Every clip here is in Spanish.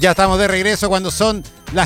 Ya estamos de regreso cuando son las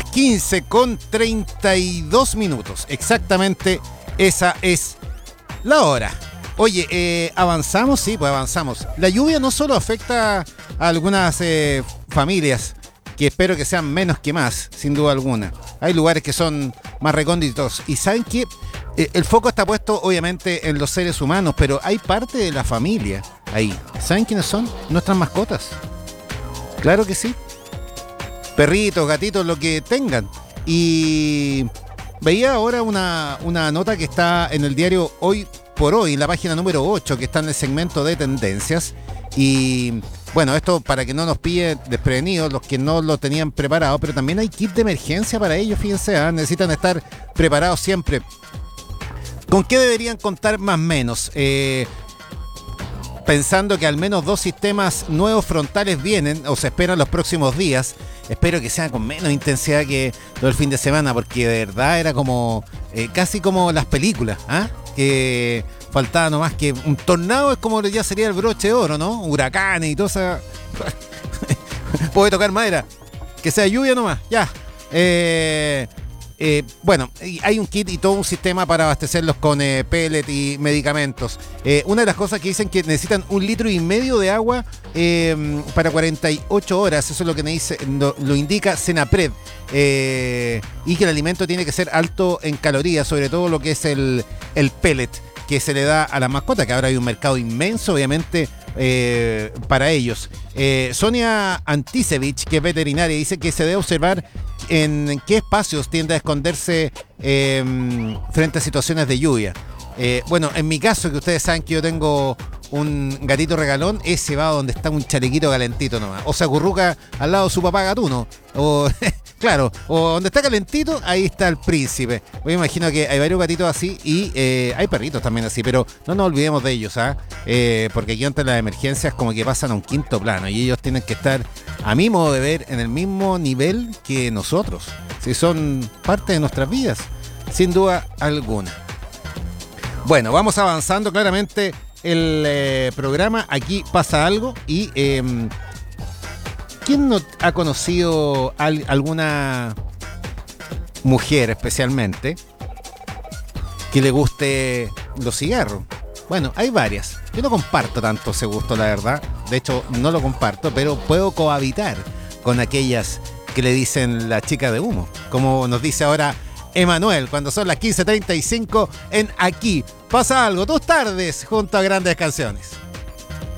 15:32. Exactamente esa es la hora. Oye, ¿avanzamos? Sí, pues avanzamos. La lluvia no solo afecta a algunas familias, que espero que sean menos que más, sin duda alguna. Hay lugares que son más recónditos. Y ¿saben qué? El foco está puesto obviamente en los seres humanos, pero hay parte de la familia ahí. ¿Saben quiénes son? Nuestras mascotas. Claro que sí. Perritos, gatitos, lo que tengan. Y veía ahora una nota que está en el diario Hoy por Hoy, en la página número 8, que está en el segmento de tendencias. Y bueno, esto para que no nos pille desprevenidos los que no lo tenían preparado, pero también hay kit de emergencia para ellos, fíjense, necesitan estar preparados siempre. ¿Con qué deberían contar más o menos? Pensando que al menos 2 sistemas nuevos frontales vienen o se esperan los próximos días. Espero que sean con menos intensidad que todo el fin de semana, porque de verdad era como casi como las películas, que faltaba nomás que un tornado, es como ya sería el broche de oro, ¿no? Huracanes y todo eso. Puede tocar madera, que sea lluvia nomás, ya. Bueno, hay un kit y todo un sistema para abastecerlos con pellet y medicamentos. Una de las cosas que dicen que necesitan 1,5 litros de agua para 48 horas. Eso es lo que me dice, lo indica Senapred. Y que el alimento tiene que ser alto en calorías, sobre todo lo que es el pellet que se le da a las mascotas, que ahora hay un mercado inmenso, obviamente, para ellos. Sonia Antisevich, que es veterinaria, dice que se debe observar en qué espacios tiende a esconderse frente a situaciones de lluvia. Bueno, en mi caso, que ustedes saben que yo tengo un gatito regalón, ese va donde está un chalequito calentito nomás. O se acurruca al lado de su papá gatuno. O, claro, o donde está calentito, ahí está el príncipe. Yo me imagino que hay varios gatitos así y hay perritos también así, pero no nos olvidemos de ellos, porque aquí ante las emergencias como que pasan a un quinto plano y ellos tienen que estar, a mi modo de ver, en el mismo nivel que nosotros. Si son parte de nuestras vidas, sin duda alguna. Bueno, vamos avanzando claramente el programa. Aquí pasa algo y ¿quién no ha conocido alguna mujer especialmente que le guste los cigarros? Bueno, hay varias. Yo no comparto tanto ese gusto, la verdad. De hecho, no lo comparto, pero puedo cohabitar con aquellas que le dicen la chica de humo, como nos dice ahora Emanuel, cuando son las 15:35 en Aquí Pasa Algo, tus tardes junto a grandes canciones.